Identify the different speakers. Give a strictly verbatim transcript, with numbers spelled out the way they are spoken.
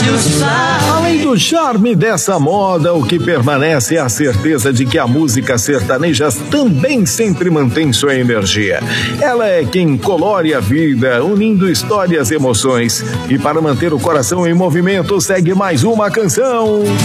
Speaker 1: Além do charme dessa moda, o que permanece é a certeza de que a música sertaneja também sempre mantém sua energia. Ela é quem colore a vida, unindo histórias e emoções. E para manter o coração em movimento, segue mais uma canção.